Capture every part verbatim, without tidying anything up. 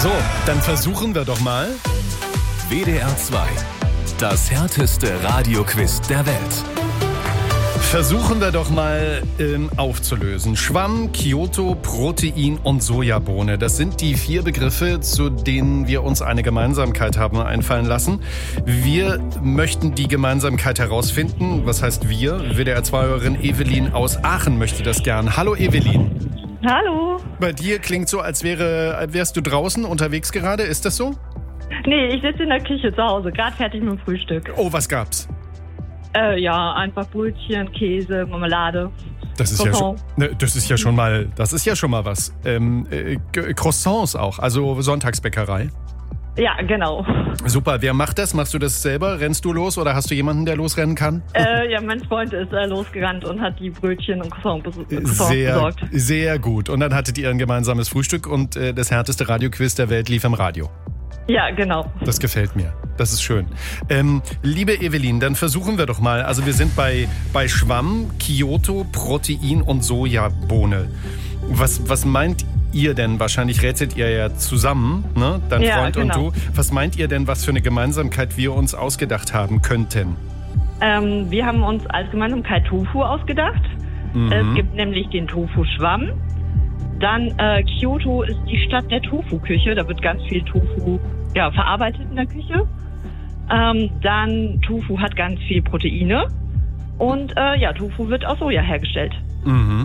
So, dann versuchen wir doch mal. W D R zwei. Das härteste Radioquiz der Welt. Versuchen wir doch mal ähm, aufzulösen. Schwamm, Kyoto, Protein und Sojabohne. Das sind die vier Begriffe, zu denen wir uns eine Gemeinsamkeit haben einfallen lassen. Wir möchten die Gemeinsamkeit herausfinden. Was heißt wir? W D R zwei-Hörerin Evelyn aus Aachen möchte das gern. Hallo Evelyn. Hallo. Bei dir klingt so, als wäre, als wärst du draußen unterwegs gerade. Ist das so? Nee, ich sitze in der Küche zu Hause, gerade fertig mit dem Frühstück. Oh, was gab's? Äh, ja, einfach Brötchen, Käse, Marmelade. Das ist ja schon, ne, das ist ja schon mal, das ist ja schon mal was. Ähm, äh, Croissants auch, also Sonntagsbäckerei. Ja, genau. Super, wer macht das? Machst du das selber? Rennst du los oder hast du jemanden, der losrennen kann? Äh, ja, mein Freund ist äh, losgerannt und hat die Brötchen und Croissants bes- sehr, besorgt. Sehr gut. Und dann hattet ihr ein gemeinsames Frühstück und äh, das härteste Radioquiz der Welt lief im Radio. Ja, genau. Das gefällt mir. Das ist schön. Ähm, liebe Evelyn, dann versuchen wir doch mal. Also wir sind bei, bei Schwamm, Kyoto, Protein und Sojabohne. Was, was meint ihr denn? Wahrscheinlich rätselt ihr ja zusammen, ne? Dein Ja, Freund genau. und du. Was meint ihr denn, was für eine Gemeinsamkeit wir uns ausgedacht haben könnten? Ähm, wir haben uns als Gemeinsamkeit Tofu ausgedacht. Mhm. Es gibt nämlich den Tofu-Schwamm. Dann äh, Kyoto ist die Stadt der Tofu-Küche. Da wird ganz viel Tofu ja, verarbeitet in der Küche. Ähm, dann Tofu hat ganz viel Proteine. Und äh, ja, Tofu wird aus Soja hergestellt. Mhm.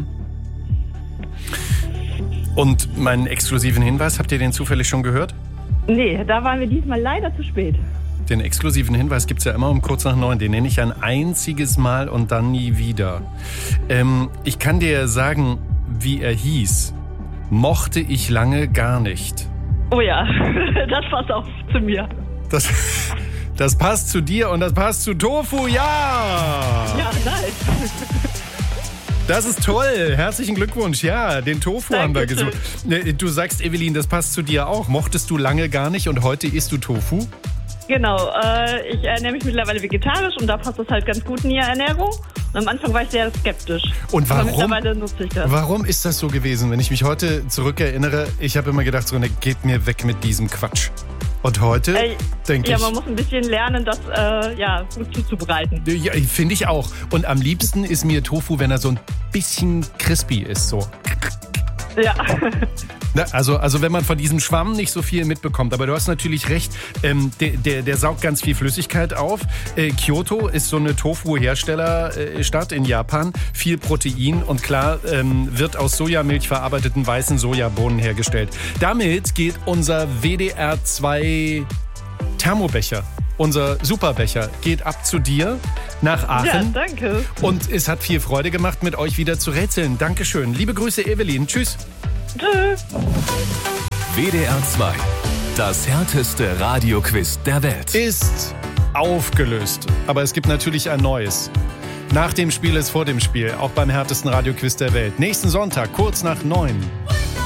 Und meinen exklusiven Hinweis, habt ihr den zufällig schon gehört? Nee, da waren wir diesmal leider zu spät. Den exklusiven Hinweis gibt's ja immer um kurz nach neun. Den nenne ich ein einziges Mal und dann nie wieder. Ähm, ich kann dir sagen, wie er hieß. Mochte ich lange gar nicht. Oh ja, das passt auch zu mir. Das, das passt zu dir und das passt zu Tofu, ja! Ja, nice. Das ist toll. Herzlichen Glückwunsch. Ja, den Tofu haben wir Dankeschön. gesucht. Du sagst, Evelyn, das passt zu dir auch. Mochtest du lange gar nicht und heute isst du Tofu? Genau, äh, ich ernähre mich mittlerweile vegetarisch und da passt das halt ganz gut in die Ernährung. Und am Anfang war ich sehr skeptisch. Und Aber warum? mittlerweile nutze ich das. Warum ist das so gewesen? Wenn ich mich heute zurückerinnere, ich habe immer gedacht, so, ne, geht mir weg mit diesem Quatsch. Und heute Ey, denke ja, ich... man muss ein bisschen lernen, das äh, ja, gut zuzubereiten. Ja, finde ich auch. Und am liebsten ist mir Tofu, wenn er so ein bisschen crispy ist. So. Ja. Na, also, also wenn man von diesem Schwamm nicht so viel mitbekommt. Aber du hast natürlich recht, ähm, der, der, der saugt ganz viel Flüssigkeit auf. Äh, Kyoto ist so eine Tofu-Herstellerstadt in Japan. Viel Protein und klar ähm, wird aus Sojamilch verarbeiteten weißen Sojabohnen hergestellt. Damit geht unser W D R zwei Thermobecher, unser Superbecher, geht ab zu dir nach Aachen. Ja, danke. Und es hat viel Freude gemacht, mit euch wieder zu rätseln. Dankeschön. Liebe Grüße, Evelyn. Tschüss. Tschüss. W D R zwei. Das härteste Radioquiz der Welt. Ist aufgelöst. Aber es gibt natürlich ein neues. Nach dem Spiel ist vor dem Spiel. Auch beim härtesten Radioquiz der Welt. Nächsten Sonntag, kurz nach neun.